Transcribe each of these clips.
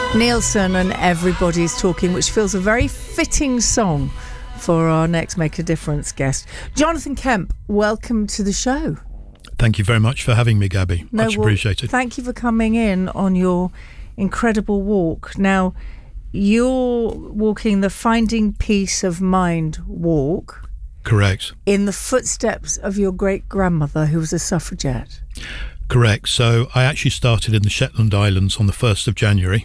Nielsen and Everybody's Talking, which feels a very fitting song for our next Make a Difference guest. Jonathan Kemp, welcome to the show. Thank you very much for having me, Gabby. Much appreciated. Thank you for coming in on your incredible walk. Now, you're walking the Finding Peace of Mind walk. Correct. In the footsteps of your great-grandmother, who was a suffragette. Correct. So I actually started in the Shetland Islands on the 1st of January.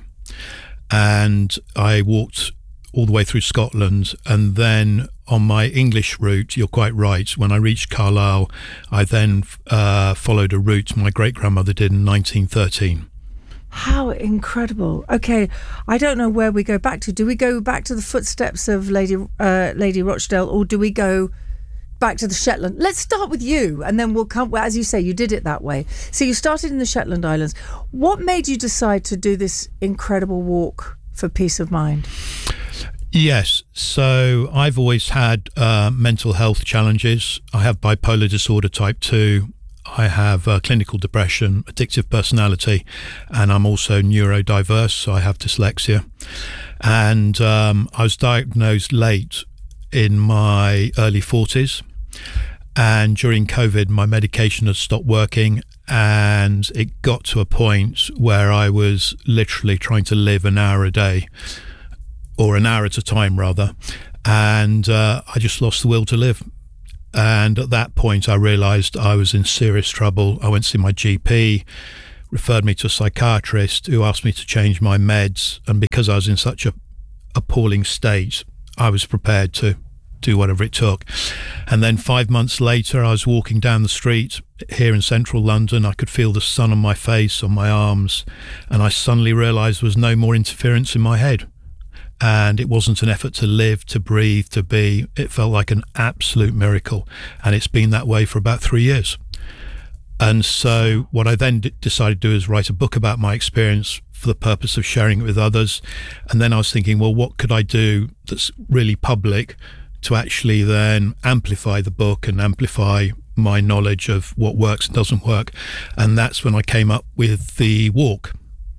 And I walked all the way through Scotland, and then on my English route, you're quite right, when I reached Carlisle, I then followed a route my great-grandmother did in 1913. How incredible. Okay, I don't know where we go back to. Do we go back to the footsteps of Lady Rochdale, or do we go back to the Shetland? Let's start with you, and then we'll come, as you say, you did it that way. So you started in the Shetland Islands. What made you decide to do this incredible walk for peace of mind? Yes, so I've always had mental health challenges. I have bipolar disorder type 2. I have clinical depression, addictive personality, and I'm also neurodiverse, so I have dyslexia. And I was diagnosed late in my early 40s. And during COVID, my medication had stopped working, and it got to a point where I was literally trying to live an hour a day, or an hour at a time rather, and I just lost the will to live. And at that point I realised I was in serious trouble. I went to see my GP, referred me to a psychiatrist who asked me to change my meds, and because I was in such a appalling state, I was prepared to do whatever it took. And then 5 months later, I was walking down the street here in central London. I could feel the sun on my face, on my arms, and I suddenly realised there was no more interference in my head. And it wasn't an effort to live, to breathe, to be. It felt like an absolute miracle. And it's been that way for about 3 years. And so what I then decided to do is write a book about my experience for the purpose of sharing it with others. And then I was thinking, well, what could I do that's really public to actually then amplify the book and amplify my knowledge of what works and doesn't work? And that's when I came up with the walk.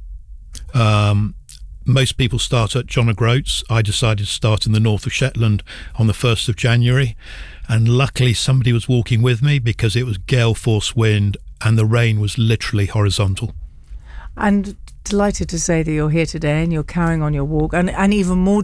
Most people start at John O'Groats. I decided to start in the north of Shetland on the 1st of January. And luckily somebody was walking with me, because it was gale force wind and the rain was literally horizontal. And delighted to say that you're here today and you're carrying on your walk. And even more